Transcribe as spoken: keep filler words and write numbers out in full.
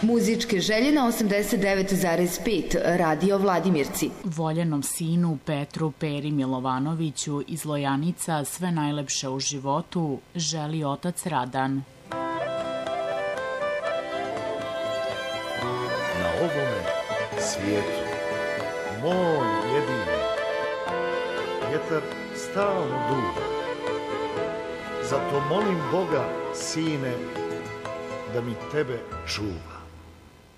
Muzičke želje na osamdeset devet zarez pet Radio Vladimirci. Voljenom sinu Petru Peri Milovanoviću iz Lojanica sve najlepše u životu želi otac Radan. Na ovome svijetu, moj jedini, vjetar stalno duva. Zato molim Boga, sine, da mi tebe čuva.